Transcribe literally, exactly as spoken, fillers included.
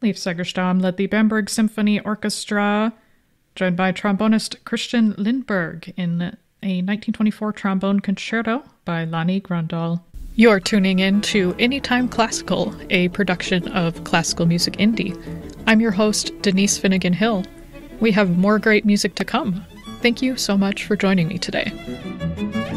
Leif Segerstam led the Bamberg Symphony Orchestra, joined by trombonist Christian Lindberg in a nineteen twenty-four trombone concerto by Lani Grøndahl. You're tuning in to Anytime Classical, a production of Classical Music Indie. I'm your host, Denise Finnegan Hill. We have more great music to come. Thank you so much for joining me today.